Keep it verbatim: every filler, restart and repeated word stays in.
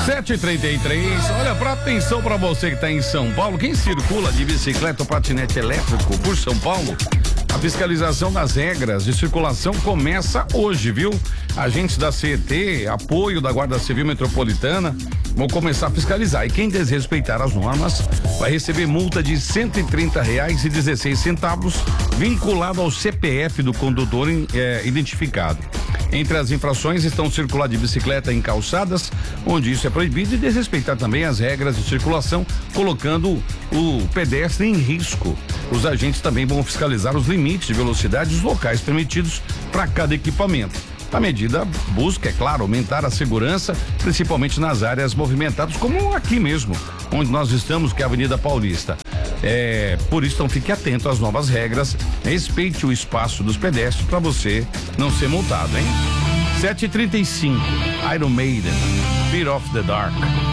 sete e trinta e três, olha, para atenção para você que está em São Paulo, quem circula de bicicleta ou patinete elétrico por São Paulo, a fiscalização das regras de circulação começa hoje, viu? Agentes da C E T, apoio da Guarda Civil Metropolitana, vão começar a fiscalizar. E quem desrespeitar as normas vai receber multa de cento e trinta reais e dezesseis centavos, vinculado ao C P F do condutor eh, identificado. Entre as infrações estão circular de bicicleta em calçadas, onde isso é proibido, e desrespeitar também as regras de circulação, colocando o pedestre em risco. Os agentes também vão fiscalizar os limites de velocidade dos locais permitidos para cada equipamento. A medida busca, é claro, aumentar a segurança, principalmente nas áreas movimentadas, como aqui mesmo, onde nós estamos, que é a Avenida Paulista. É, por isso, então, fique atento às novas regras, respeite o espaço dos pedestres para você não ser multado, hein? sete e trinta e cinco, Iron Maiden, Fear of the Dark.